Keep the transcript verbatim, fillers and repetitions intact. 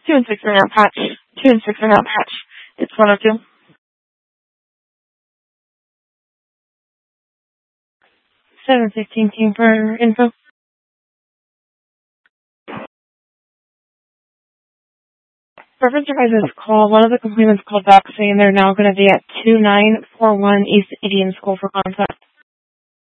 Two and six are now patch. Two and six are now patch. It's one oh two. Seven fifteen team for info. Reference advisors call. One of the complainants called back saying they're now going to be at two nine four one East Indian School for contact.